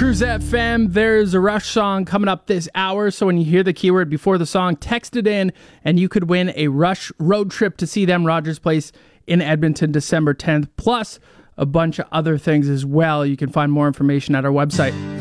Cruise FM, there's a Rush song coming up this hour, so when you hear the keyword before the song, text it in, and you could win a Rush road trip to see them, Rogers Place in Edmonton, December 10th, plus a bunch of other things as well. You can find more information at our website,